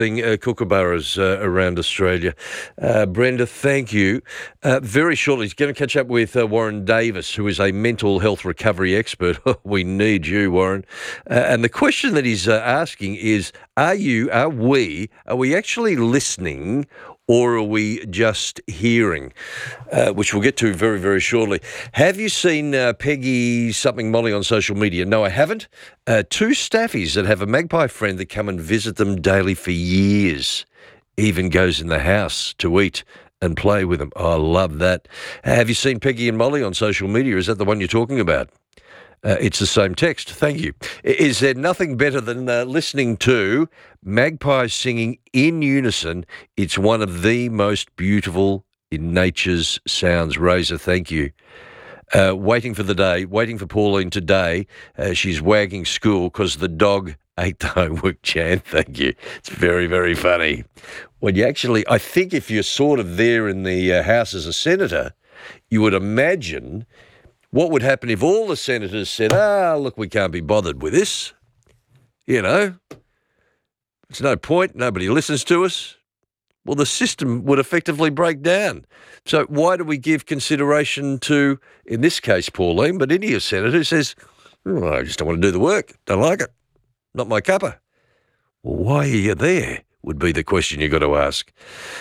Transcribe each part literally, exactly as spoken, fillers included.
Uh, kookaburras uh, around Australia. Uh, Brenda, thank you. Uh, very shortly, he's going to catch up with uh, Warren Davis, who is a mental health recovery expert. We need you, Warren. Uh, and the question that he's uh, asking is, are you, are we, are we actually listening or are we just hearing? Uh, which we'll get to very, very shortly. Have you seen uh, Peggy something Molly on social media? No, I haven't. Uh, two staffies that have a magpie friend that come and visit them daily for years, even goes in the house to eat and play with them. Oh, I love that. Have you seen Peggy and Molly on social media? Is that the one you're talking about? Uh, it's the same text. Thank you. Is there nothing better than uh, listening to magpies singing in unison? It's one of the most beautiful in nature's sounds. Razor, thank you. Uh, waiting for the day, waiting for Pauline today. Uh, she's wagging school because the dog ate the homework, Chan. Thank you. It's very, very funny. When you actually, I think if you're sort of there in the uh, House as a senator, you would imagine what would happen if all the senators said, ah, look, we can't be bothered with this. You know, it's no point. Nobody listens to us. Well, the system would effectively break down. So why do we give consideration to, in this case, Pauline, but any senator who says, oh, I just don't want to do the work. Don't like it. Not my cuppa. Well, why are you there would be the question you've got to ask.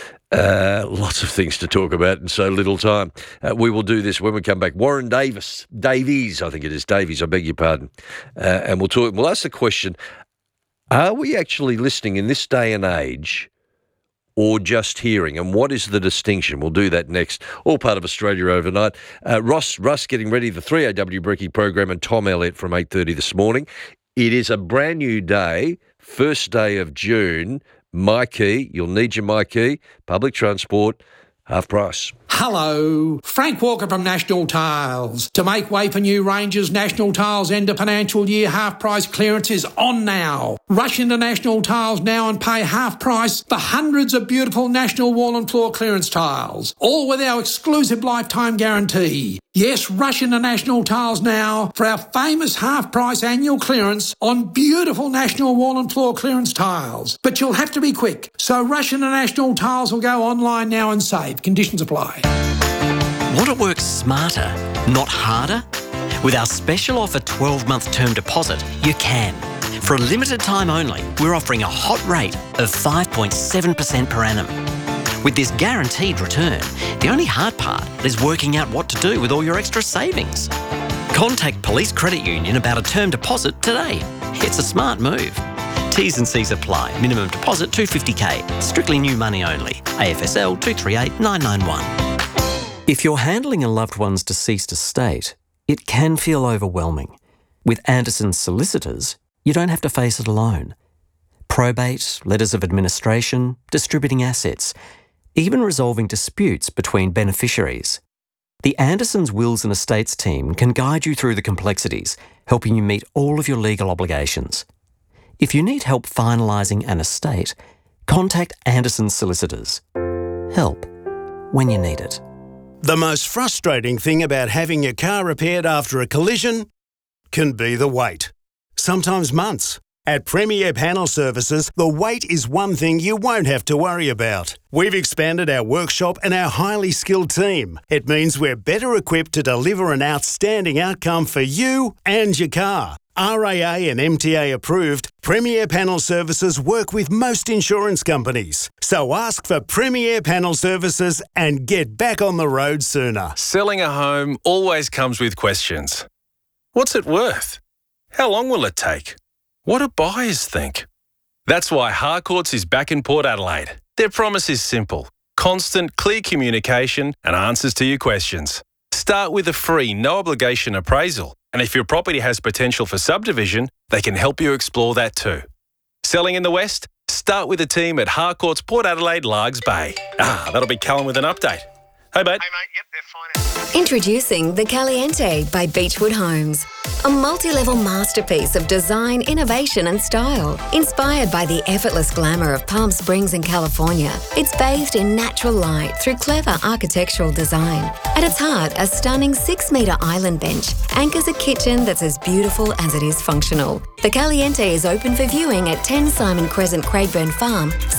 Uh, lots of things to talk about in so little time. Uh, we will do this when we come back. Warren Davis, Davies, I think it is, Davies, I beg your pardon. Uh, and we'll talk, we'll ask the question, are we actually listening in this day and age or just hearing? And what is the distinction? We'll do that next. All part of Australia Overnight. Uh, Ross, Russ getting ready, the three A W Brekkie program, and Tom Elliott from eight thirty this morning. It is a brand new day, first day of June. My Key, you'll need your My Key, public transport, half price. Hello, Frank Walker from National Tiles. To make way for new ranges, National Tiles end of financial year half price clearance is on now. Rush into National Tiles now and pay half price for hundreds of beautiful National wall and floor clearance tiles, all with our exclusive lifetime guarantee. Yes, rush into National Tiles now for our famous half price annual clearance on beautiful National wall and floor clearance tiles. But you'll have to be quick, so rush into National Tiles or go online now and save. Conditions apply. Want to work smarter, not harder? With our special offer twelve-month term deposit, you can. For a limited time only, we're offering a hot rate of five point seven percent per annum. With this guaranteed return, the only hard part is working out what to do with all your extra savings. Contact Police Credit Union about a term deposit today. It's a smart move. T's and C's apply. Minimum deposit two hundred fifty thousand. Strictly new money only. A F S L two three eight nine nine one. If you're handling a loved one's deceased estate, it can feel overwhelming. With Anderson's solicitors, you don't have to face it alone. Probate, letters of administration, distributing assets, even resolving disputes between beneficiaries. The Anderson's Wills and Estates team can guide you through the complexities, helping you meet all of your legal obligations. If you need help finalising an estate, contact Anderson's solicitors. Help when you need it. The most frustrating thing about having your car repaired after a collision can be the wait. Sometimes months. At Premier Panel Services, the wait is one thing you won't have to worry about. We've expanded our workshop and our highly skilled team. It means we're better equipped to deliver an outstanding outcome for you and your car. R A A and M T A approved, Premier Panel Services work with most insurance companies. So ask for Premier Panel Services and get back on the road sooner. Selling a home always comes with questions. What's it worth? How long will it take? What do buyers think? That's why Harcourts is back in Port Adelaide. Their promise is simple: constant, clear communication and answers to your questions. Start with a free, no-obligation appraisal. And if your property has potential for subdivision, they can help you explore that too. Selling in the West? Start with a team at Harcourts Port Adelaide Largs Bay. Ah, that'll be Callum with an update. Hey, mate. Hey, mate. Yep, they're fine. Introducing the Caliente by Beechwood Homes. A multi-level masterpiece of design, innovation and style. Inspired by the effortless glamour of Palm Springs in California, it's bathed in natural light through clever architectural design. At its heart, a stunning six-metre island bench anchors a kitchen that's as beautiful as it is functional. The Caliente is open for viewing at ten Simon Crescent, Craigburn Farm,